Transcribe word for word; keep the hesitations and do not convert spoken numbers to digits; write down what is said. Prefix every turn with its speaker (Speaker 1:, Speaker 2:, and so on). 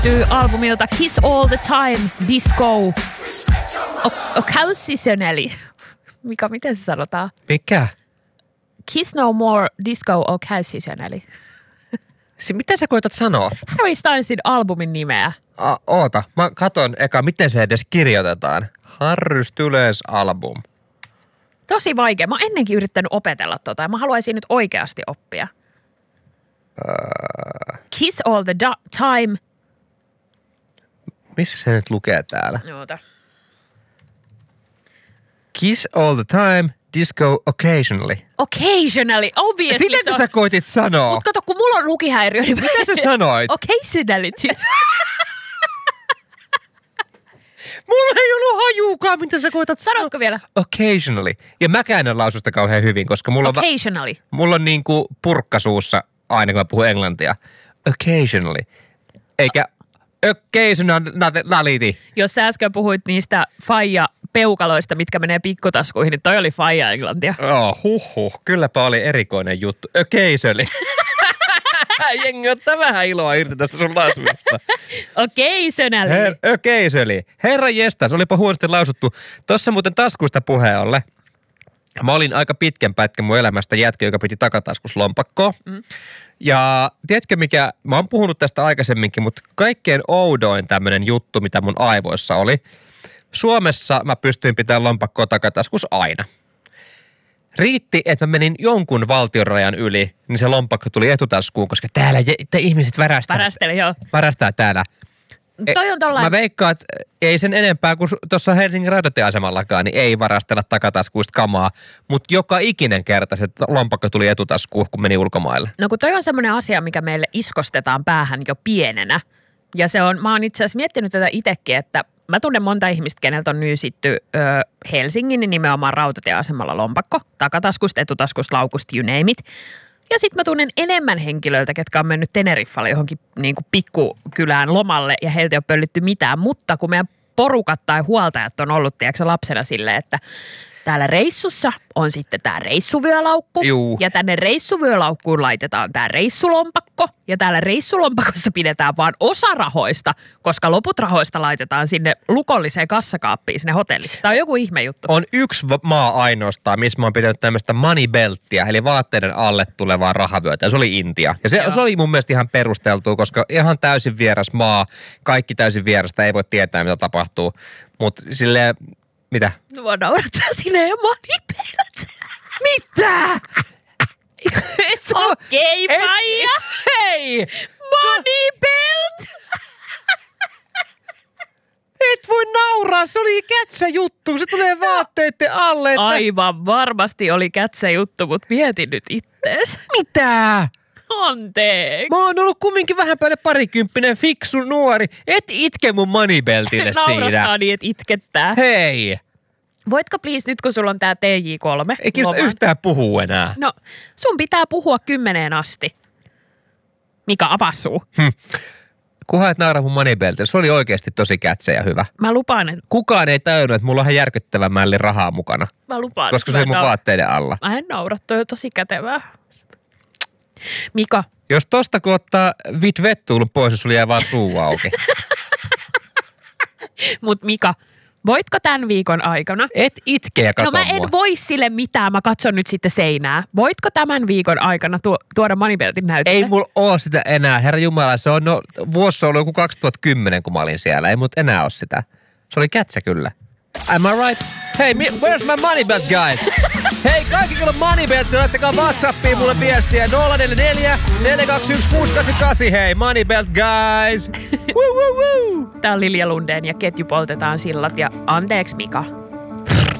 Speaker 1: löytyy albumilta Kiss All the Time, Disco, Occasionally. Mika, miten se sanotaan?
Speaker 2: Mikä?
Speaker 1: Kiss No More, Disco, Occasionally.
Speaker 2: Mitä sä koetat sanoa?
Speaker 1: Harry Stylesin albumin nimeä.
Speaker 2: A, oota, mä katon eka, miten se edes kirjoitetaan. Harry Styles album.
Speaker 1: Tosi vaikea. Mä oon ennenkin yrittänyt opetella tota ja mä haluaisin nyt oikeasti oppia.
Speaker 2: Uh,
Speaker 1: Kiss All the do- Time.
Speaker 2: Missä se nyt lukee täällä?
Speaker 1: Oota.
Speaker 2: Kiss All the Time, Disco Occasionally.
Speaker 1: Occasionally, obviously.
Speaker 2: Sitäkö sä koitit sanoa?
Speaker 1: Mut kato, kun mulla on lukihäiriö, niin...
Speaker 2: Mitä sä sanoit?
Speaker 1: Occasionally.
Speaker 2: Mulla ei ollut hajuukaan, mitä sä koetat sanoa.
Speaker 1: Sanotko vielä?
Speaker 2: Occasionally. Ja mäkään en lausu sitä kauhean hyvin, koska mulla on,
Speaker 1: Occasionally.
Speaker 2: Va- mulla on niinku purkkasuussa aina, kun mä puhun englantia. Occasionally. Eikä occasionally.
Speaker 1: Jos sä äsken puhuit niistä faija-peukaloista, mitkä menee pikkutaskuihin, niin toi oli faija-englantia.
Speaker 2: Oh, huhhuh. Kylläpä oli erikoinen juttu. Occasionally. Jengi ottaa vähän iloa irti tästä sun lausumista.
Speaker 1: Occasionally.
Speaker 2: Her- occasionally. Herra jestas, olipa huonosti lausuttu. Tossa muuten taskuista puheen ollen. Mä olin aika pitkän pätkän mun elämästä jätkä, joka piti takataskus lompakkoa. Mm. Ja tiedätkö mikä, mä oon puhunut tästä aikaisemminkin, mutta kaikkein oudoin tämmönen juttu, mitä mun aivoissa oli. Suomessa mä pystyin pitämään lompakkoa takataskus aina. Riitti, että mä menin jonkun valtionrajan yli, niin se lompakko tuli etutaskuun, koska täällä te ihmiset värästää.
Speaker 1: Värästeli, joo.
Speaker 2: Värästää täällä.
Speaker 1: Toi on tollain...
Speaker 2: Mä veikkaan, että ei sen enempää kuin tuossa Helsingin rautatieasemallakaan, niin ei varastella takataskuista kamaa. Mutta joka ikinen kerta se lompakko tuli etutaskuun, kun meni ulkomaille.
Speaker 1: No kun toi on semmoinen asia, mikä meille iskostetaan päähän jo pienenä. Ja se on, mä oon itse asiassa miettinyt tätä itsekin, että mä tunnen monta ihmistä, keneltä on nyysitty ö, Helsingin niin nimenomaan rautatieasemalla lompakko. Takataskusta, etutaskusta, laukusta, you name it. Ja sitten mä tunnen enemmän henkilöitä, ketkä on mennyt Teneriffalle johonkin niin kuin pikkukylään lomalle ja heiltä ei ole pöllitty mitään. Mutta kun meidän porukat tai huoltajat on ollut, tiedätkö lapsena silleen, että täällä reissussa on sitten tämä reissuvyölaukku.
Speaker 2: Juu.
Speaker 1: Ja tänne reissuvyölaukkuun laitetaan tämä reissulompakko. Ja täällä reissulompakossa pidetään vaan osa rahoista, koska loput rahoista laitetaan sinne lukolliseen kassakaappiin sinne hotelliin. Tämä on joku ihme juttu.
Speaker 2: On yksi maa ainoastaan, missä mä oon pitänyt tämmöistä money belttiä, eli vaatteiden alle tulevaa rahavyötä. Ja se oli Intia. Ja se, se oli mun mielestä ihan perusteltua, koska ihan täysin vieras maa, kaikki täysin vierasta, ei voi tietää mitä tapahtuu. Mutta silleen... Mitä?
Speaker 1: No vaan naurattaa sinne ja manipelt.
Speaker 2: Mitä?
Speaker 1: Okei, okay, Faija.
Speaker 2: Hei!
Speaker 1: Manipelt!
Speaker 2: Et voi nauraa, se oli kätsä juttu. Se tulee vaatteiden alle. Että...
Speaker 1: Aivan varmasti oli kätsä juttu, mutta mietin nyt ittees.
Speaker 2: Mitä?
Speaker 1: Anteeksi.
Speaker 2: Mä oon ollut kumminkin vähän päälle parikymppinen fiksu nuori. Et itke mun monibeltille siinä.
Speaker 1: Naurattaa niin, että itkettää.
Speaker 2: Hei!
Speaker 1: Voitko please nyt, kun sulla on tää T J kolme?
Speaker 2: Ei kiinnosta yhtään puhua enää.
Speaker 1: No, sun pitää puhua kymmeneen asti. Mika, avaa suu.
Speaker 2: Hm. Kunhan et naura mun monibeltille. Se oli oikeasti tosi kätsä ja hyvä.
Speaker 1: Mä lupaan, että...
Speaker 2: Kukaan ei tajunnut, että mulla on ihan järkyttävän mälli rahaa mukana.
Speaker 1: Mä lupaan.
Speaker 2: Koska se oli mun naura... vaatteiden alla.
Speaker 1: Mä en naura, toi on tosi kätevää. Mika.
Speaker 2: Jos tosta kun ottaa vit vettuulun pois, niin sulla jää vaan suu auki.
Speaker 1: Mut Mika, voitko tämän viikon aikana?
Speaker 2: Et itke ja kato
Speaker 1: No mä en
Speaker 2: mua.
Speaker 1: voi sille mitään, mä katson nyt sitten seinää. Voitko tämän viikon aikana tu- tuoda monibeltin näytölle?
Speaker 2: Ei mulla oo sitä enää, herra jumala. Se on no, vuosi on ollut joku kaksituhattakymmenen, kun mä olin siellä. Ei mut enää oo sitä. Se oli kätsä kyllä. Am I right? Hei, where's my money belt, guys? Hei, kaikki, kun on money belt, laittakaa WhatsAppiin mulle viestiä. nolla neljä neljä, neljä kaksi yksi, kuusi kahdeksan kahdeksan. Hei, money belt, guys. Woo, woo, woo.
Speaker 1: Tää on Lilja Lundeen ja ketju poltetaan sillat ja anteeksi Mika.